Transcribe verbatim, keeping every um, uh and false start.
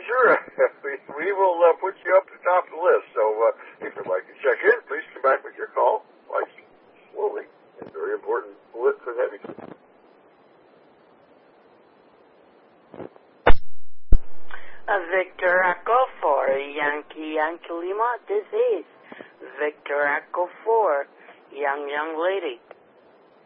sure. we, we will uh, put you up to the top of the list. So uh, if you'd like to check in, please come back with your call. Twice slowly. And very important bullet for heavy. Uh, Victor Echo four, Yankee Yankee Lima. This is Victor Echo four, young young lady.